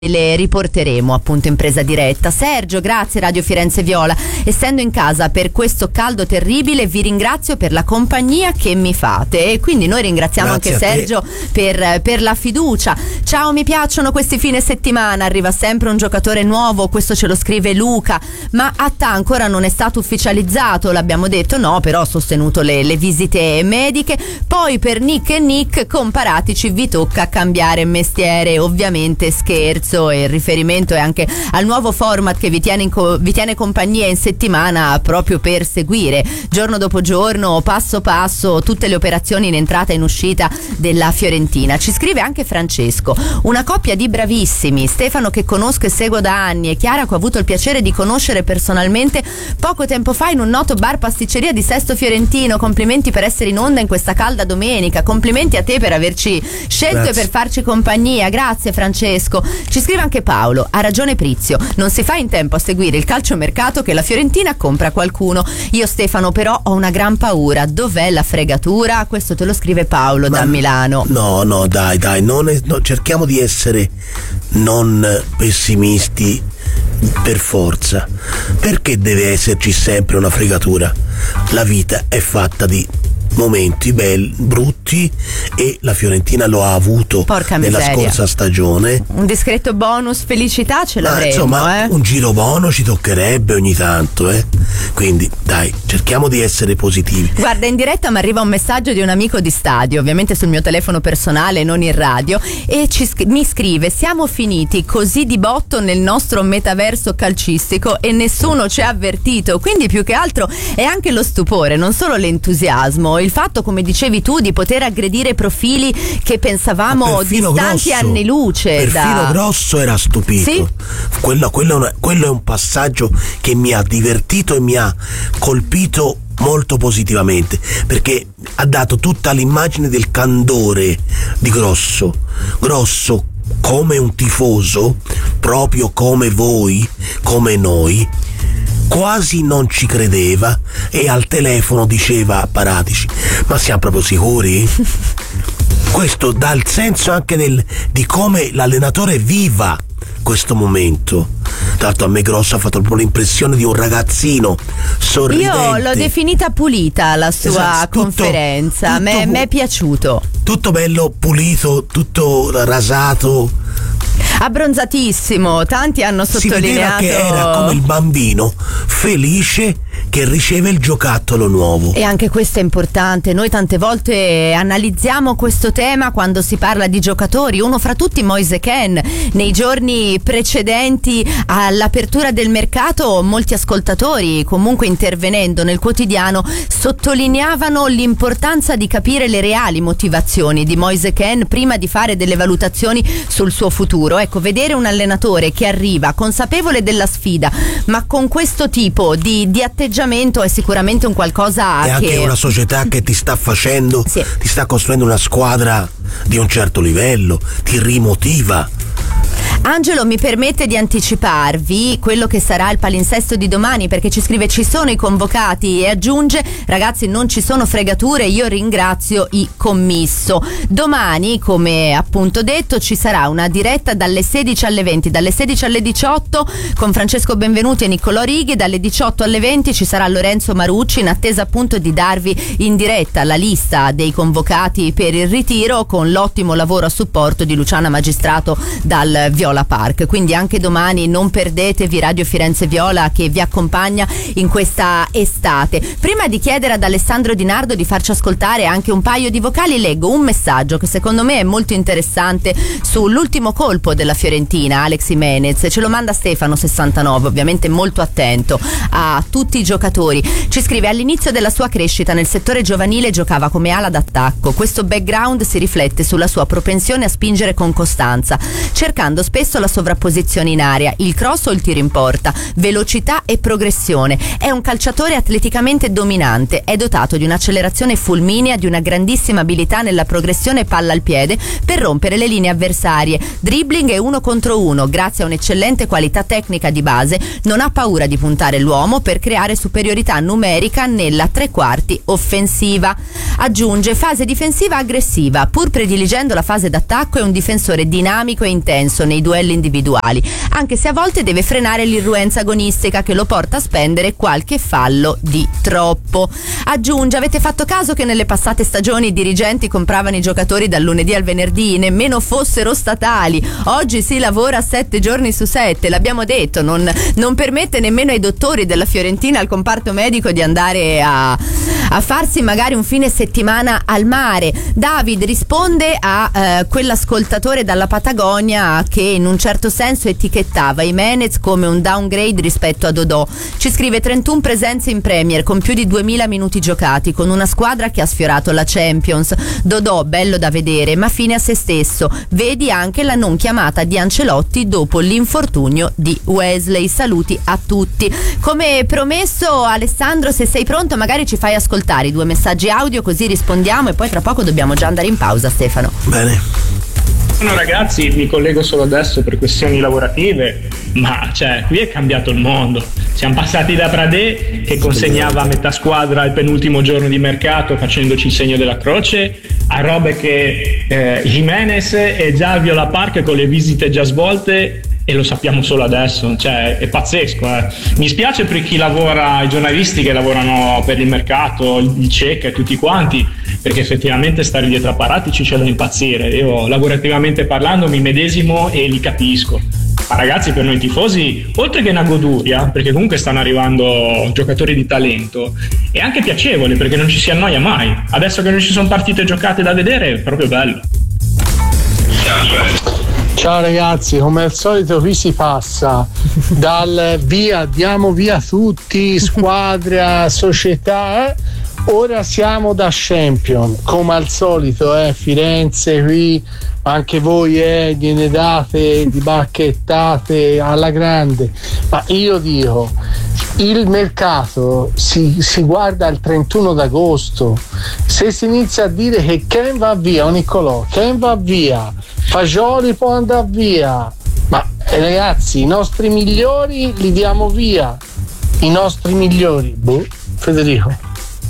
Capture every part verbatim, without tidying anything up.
le riporteremo appunto in presa diretta. Sergio, grazie Radio Firenze Viola, essendo in casa per questo caldo terribile vi ringrazio per la compagnia che mi fate, e quindi noi ringraziamo Grazie anche Sergio per, per la fiducia. Ciao, mi piacciono questi fine settimana, arriva sempre un giocatore nuovo, questo ce lo scrive Luca, ma Attà ancora non è stato ufficializzato, l'abbiamo detto, no, però ho sostenuto le, le visite mediche. Poi per Nick e Nick, comparatici, vi tocca cambiare mestiere, ovviamente scherzo, e il riferimento è anche al nuovo format che vi tiene, in co- vi tiene compagnia in settimana, proprio per seguire giorno dopo giorno, passo passo, tutte le operazioni in entrata e in uscita della Fiorentina. Ci scrive anche Francesco, una coppia di bravissimi, Stefano che conosco e seguo da anni e Chiara che ho avuto il piacere di conoscere personalmente poco tempo fa in un noto bar pasticceria di Sesto Fiorentino. Complimenti per essere in onda in questa calda domenica, complimenti a te per averci scelto Grazie. E per farci compagnia. Grazie Francesco. Ci scrive anche Paolo, ha ragione Prizio, non si fa in tempo a seguire il calciomercato che la Fiorentina compra qualcuno. Io Stefano però ho una gran paura, dov'è la fregatura? Questo te lo scrive Paolo Ma da Milano. No, no, dai, dai, non è, no, cerchiamo di essere non pessimisti per forza. Perché deve esserci sempre una fregatura? La vita è fatta di momenti belli, brutti, e la Fiorentina lo ha avuto Porca nella miseria. scorsa stagione. Un discreto bonus felicità ce l'avremo, insomma, eh? un giro buono ci toccherebbe ogni tanto, eh? Quindi dai, cerchiamo di essere positivi. Guarda, in diretta mi arriva un messaggio di un amico di stadio, ovviamente sul mio telefono personale, non in radio, e ci, mi scrive: siamo finiti così di botto nel nostro metaverso calcistico e nessuno ci ha avvertito. Quindi più che altro è anche lo stupore, non solo l'entusiasmo, il fatto, come dicevi tu, di poter aggredire profili che pensavamo distanti Grosso, anni luce. Perfino da... Grosso era stupito. Sì? Quello, quello, è una, quello è un passaggio che mi ha divertito e mi ha colpito molto positivamente, perché ha dato tutta l'immagine del candore di Grosso. Grosso come un tifoso, proprio come voi, come noi, quasi non ci credeva e al telefono diceva a Paratici: ma siamo proprio sicuri? Questo dà il senso anche del, di come l'allenatore viva questo momento. Tra l'altro a me Grosso ha fatto proprio l'impressione di un ragazzino sorridente. Io l'ho definita pulita la sua esatto, conferenza, tutto, tutto, mi è piaciuto. Tutto bello, pulito, tutto rasato, abbronzatissimo. Tanti hanno sottolineato si vedeva che era come il bambino felice che riceve il giocattolo nuovo. E anche questo è importante. Noi tante volte analizziamo questo tema quando si parla di giocatori, uno fra tutti Moise Kean. Nei giorni precedenti all'apertura del mercato molti ascoltatori, comunque intervenendo nel quotidiano, sottolineavano l'importanza di capire le reali motivazioni di Moise Kean prima di fare delle valutazioni sul suo futuro. Ecco, vedere un allenatore che arriva consapevole della sfida ma con questo tipo di, di atteggiamento è sicuramente un qualcosa è che... anche una società che ti sta facendo, sì. ti sta costruendo una squadra di un certo livello, ti rimotiva. Angelo mi permette di anticiparvi quello che sarà il palinsesto di domani, perché ci scrive: ci sono i convocati, e aggiunge: ragazzi, non ci sono fregature, io ringrazio i commisso. Domani, come appunto detto, ci sarà una diretta dalle sedici alle venti, dalle sedici alle diciotto con Francesco Benvenuti e Niccolò Righi, dalle diciotto alle venti ci sarà Lorenzo Marucci, in attesa appunto di darvi in diretta la lista dei convocati per il ritiro, con l'ottimo lavoro a supporto di Luciana Magistrato dal Viola Park. Quindi anche domani non perdetevi Radio Firenze Viola, che vi accompagna in questa estate. Prima di chiedere ad Alessandro Di Nardo di farci ascoltare anche un paio di vocali, leggo un messaggio che secondo me è molto interessante sull'ultimo colpo della Fiorentina, Alex Jimenez. Ce lo manda Stefano sessantanove, ovviamente molto attento a tutti i giocatori. Ci scrive: all'inizio della sua crescita nel settore giovanile giocava come ala d'attacco. Questo background si riflette sulla sua propensione a spingere con costanza, cercando spesso la sovrapposizione in area, il cross o il tiro in porta, velocità e progressione. È un calciatore atleticamente dominante, è dotato di un'accelerazione fulminea, di una grandissima abilità nella progressione palla al piede per rompere le linee avversarie, dribbling e uno contro uno. Grazie a un'eccellente qualità tecnica di base non ha paura di puntare l'uomo per creare superiorità numerica nella tre quarti offensiva. Aggiunge: fase difensiva aggressiva, pur prediligendo la fase d'attacco, è un difensore dinamico e intenso nei due duelli individuali, anche se a volte deve frenare l'irruenza agonistica che lo porta a spendere qualche fallo di troppo. Aggiunge: avete fatto caso che nelle passate stagioni i dirigenti compravano i giocatori dal lunedì al venerdì, nemmeno fossero statali? Oggi si lavora sette giorni su sette, l'abbiamo detto, non, non permette nemmeno ai dottori della Fiorentina, al comparto medico, di andare a, a farsi magari un fine settimana al mare. David risponde a eh, quell'ascoltatore dalla Patagonia che in un certo senso etichettava Jimenez come un downgrade rispetto a Dodò. Ci scrive: trentuno presenze in Premier con più di duemila minuti giocati, con una squadra che ha sfiorato la Champions. Dodò bello da vedere ma fine a se stesso, vedi anche la non chiamata di Ancelotti dopo l'infortunio di Wesley. Saluti a tutti. Come promesso, Alessandro, se sei pronto magari ci fai ascoltare i due messaggi audio, così rispondiamo e poi tra poco dobbiamo già andare in pausa. Stefano. Bene. No, ragazzi, mi collego solo adesso per questioni lavorative, ma cioè qui è cambiato il mondo. Siamo passati da Pradè, che consegnava a metà squadra il penultimo giorno di mercato facendoci il segno della croce, a robe che eh, Jimenez è già al Viola Park con le visite già svolte e lo sappiamo solo adesso. Cioè è pazzesco, eh. Mi spiace per chi lavora, i giornalisti che lavorano per il mercato, il check e tutti quanti, perché effettivamente stare dietro apparati ci c'è da impazzire. Io lavorativamente parlando mi medesimo e li capisco, ma ragazzi, per noi tifosi, oltre che una goduria, perché comunque stanno arrivando giocatori di talento, è anche piacevole perché non ci si annoia mai. Adesso che non ci sono partite giocate da vedere è proprio bello. Ciao ragazzi, come al solito qui si passa dal via, diamo via tutti, squadra, società, eh? Ora siamo da Champion, come al solito, eh? Firenze qui, anche voi eh, gliene date di bacchettate alla grande, ma io dico, il mercato si, si guarda il trentuno d'agosto. Se si inizia a dire che Ken va via, o Nicolò, Ken va via, Fagioli può andare via, ma eh, ragazzi, i nostri migliori li diamo via, i nostri migliori, boh, Federico.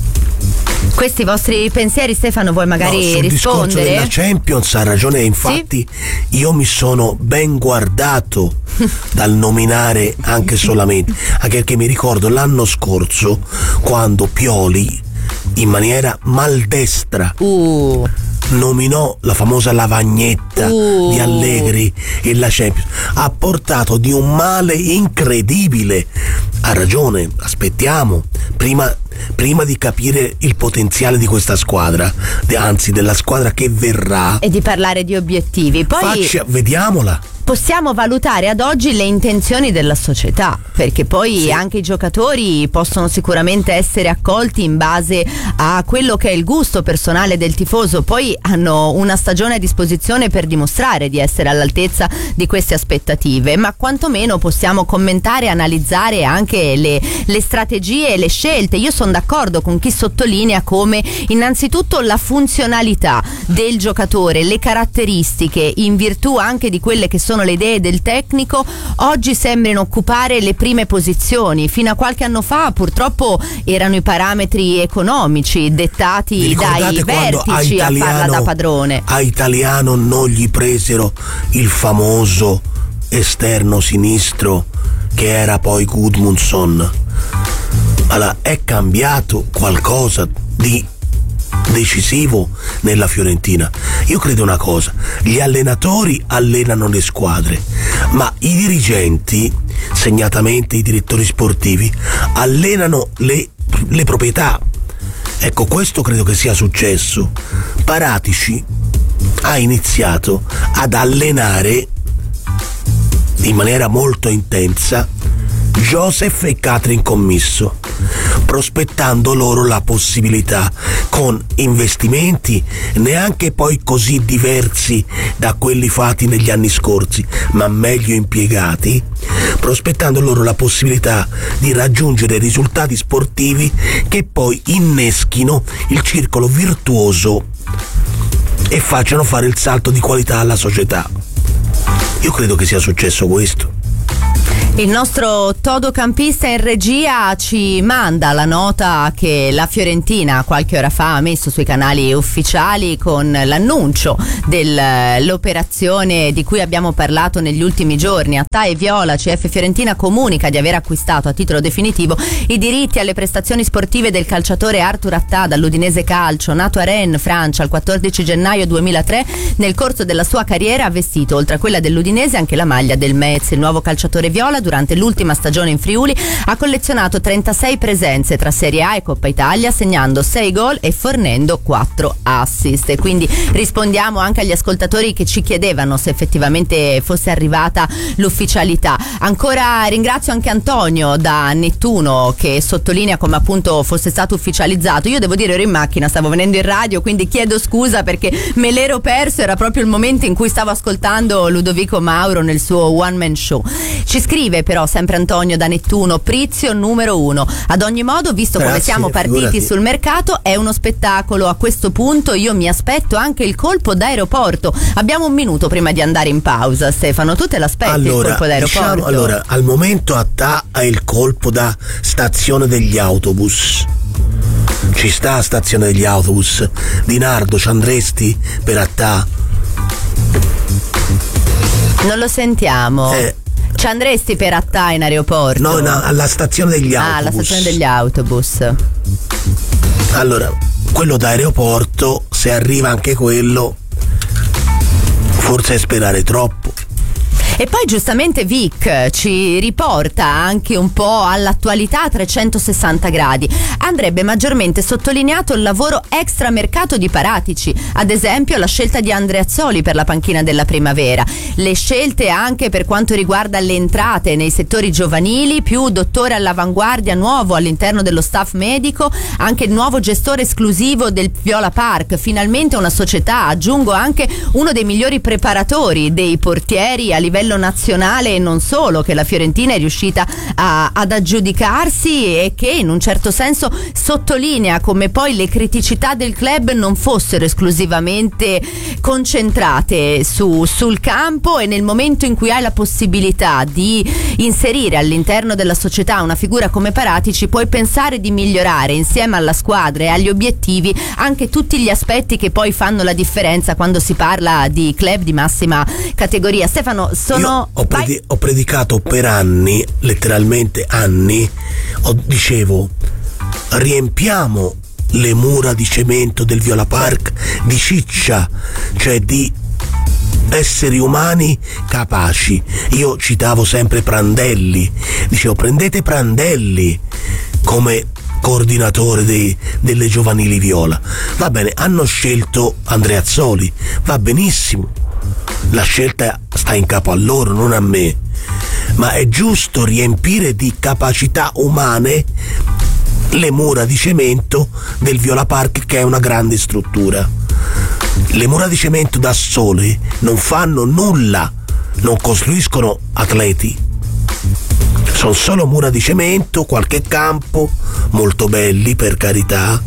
Questi vostri pensieri, Stefano, vuoi magari no, sul rispondere? Discorso della Champions ha ragione, infatti sì? Io mi sono ben guardato dal nominare anche solamente, anche perché mi ricordo l'anno scorso quando Pioli in maniera maldestra uh. nominò la famosa lavagnetta uh. di Allegri e la Champions, ha portato di un male incredibile. Ha ragione, aspettiamo prima prima di capire il potenziale di questa squadra, anzi della squadra che verrà, e di parlare di obiettivi. Poi Faccia, vediamola. Possiamo valutare ad oggi le intenzioni della società, perché poi sì, anche i giocatori possono sicuramente essere accolti in base a quello che è il gusto personale del tifoso. Poi hanno una stagione a disposizione per dimostrare di essere all'altezza di queste aspettative, ma quantomeno possiamo commentare e analizzare anche le, le strategie e le scelte. Io sono d'accordo con chi sottolinea come innanzitutto la funzionalità del giocatore, le caratteristiche, in virtù anche di quelle che sono le idee del tecnico, oggi sembrano occupare le prime posizioni. Fino a qualche anno fa purtroppo erano i parametri economici dettati dai vertici a, Italiano, a farla da padrone. A Italiano non gli presero il famoso esterno sinistro che era poi Gudmundsson. Allora è cambiato qualcosa di decisivo nella Fiorentina. Io credo una cosa: gli allenatori allenano le squadre, ma i dirigenti, segnatamente i direttori sportivi, allenano le, le proprietà. Ecco, questo credo che sia successo. Paratici ha iniziato ad allenare in maniera molto intensa Joseph e Catherine Commisso, prospettando loro la possibilità, con investimenti neanche poi così diversi da quelli fatti negli anni scorsi, ma meglio impiegati, prospettando loro la possibilità di raggiungere risultati sportivi che poi inneschino il circolo virtuoso e facciano fare il salto di qualità alla società. Io credo che sia successo questo. Il nostro todocampista in regia ci manda la nota che la Fiorentina qualche ora fa ha messo sui canali ufficiali con l'annuncio dell'operazione di cui abbiamo parlato negli ultimi giorni. Attà e Viola, C F Fiorentina comunica di aver acquistato a titolo definitivo i diritti alle prestazioni sportive del calciatore Arthur Attà dall'Udinese Calcio, nato a Rennes, Francia, il quattordici gennaio duemilatré. Nel corso della sua carriera ha vestito, oltre a quella dell'Udinese, anche la maglia del Metz. Il nuovo calciatore viola, durante l'ultima stagione in Friuli, ha collezionato trentasei presenze tra Serie A e Coppa Italia, segnando sei gol e fornendo quattro assist. E quindi rispondiamo anche agli ascoltatori che ci chiedevano se effettivamente fosse arrivata l'ufficialità. Ancora ringrazio anche Antonio da Nettuno che sottolinea come appunto fosse stato ufficializzato. Io devo dire, ero in macchina, stavo venendo in radio, quindi chiedo scusa perché me l'ero perso, era proprio il momento in cui stavo ascoltando Ludovico Mauro nel suo one man show. Ci scrive però sempre Antonio da Nettuno: Prizio numero uno. Ad ogni modo, visto Grazie, come siamo partiti figurati. sul mercato, è uno spettacolo. A questo punto io mi aspetto anche il colpo d'aeroporto. Abbiamo un minuto prima di andare in pausa, Stefano, tu te l'aspetti allora, il colpo d'aeroporto? Diciamo, allora, al momento Attà ha il colpo da stazione degli autobus. Ci sta a stazione degli autobus. Di Nardo, ci andresti per Attà? Non lo sentiamo. Eh, Ci andresti per Attà in aeroporto? No, no, alla stazione degli autobus. Ah, alla stazione degli autobus. Allora, quello d'aeroporto, se arriva anche quello, forse è sperare troppo. E poi giustamente Vic ci riporta anche un po' all'attualità a trecentosessanta gradi. Andrebbe maggiormente sottolineato il lavoro extramercato di Paratici, ad esempio la scelta di Andreazzoli per la panchina della Primavera, le scelte anche per quanto riguarda le entrate nei settori giovanili, più dottore all'avanguardia nuovo all'interno dello staff medico, anche il nuovo gestore esclusivo del Viola Park, finalmente una società, aggiungo anche uno dei migliori preparatori dei portieri a livello nazionale e non solo, che la Fiorentina è riuscita a, ad aggiudicarsi, e che in un certo senso sottolinea come poi le criticità del club non fossero esclusivamente concentrate su, sul campo, e nel momento in cui hai la possibilità di inserire all'interno della società una figura come Paratici, puoi pensare di migliorare insieme alla squadra e agli obiettivi anche tutti gli aspetti che poi fanno la differenza quando si parla di club di massima categoria. Stefano, sono Io ho, predi- ho predicato per anni, letteralmente anni, ho, dicevo, riempiamo le mura di cemento del Viola Park di ciccia, cioè di esseri umani capaci. Io citavo sempre Prandelli, dicevo prendete Prandelli come coordinatore dei, delle giovanili Viola. Va bene, hanno scelto Andreazzoli, va benissimo, la scelta sta in capo a loro, non a me, ma è giusto riempire di capacità umane le mura di cemento del Viola Park, che è una grande struttura. Le mura di cemento da sole non fanno nulla, non costruiscono atleti, sono solo mura di cemento, qualche campo, molto belli per carità.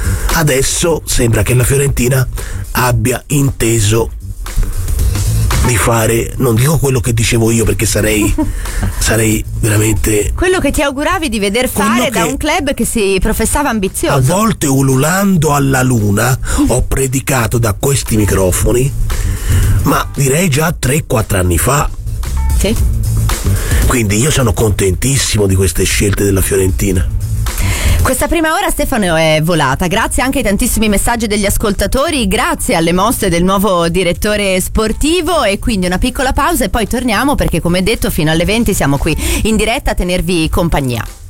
Adesso sembra che la Fiorentina abbia inteso di fare, non dico quello che dicevo io perché sarei sarei veramente quello che ti auguravi di veder fare da un club che si professava ambizioso. A volte, ululando alla luna, ho predicato da questi microfoni, ma direi già tre quattro anni fa. Sì. Quindi io sono contentissimo di queste scelte della Fiorentina. Questa prima ora, Stefano, è volata, grazie anche ai tantissimi messaggi degli ascoltatori, grazie alle mosse del nuovo direttore sportivo, e quindi una piccola pausa e poi torniamo, perché come detto fino alle venti siamo qui in diretta a tenervi compagnia.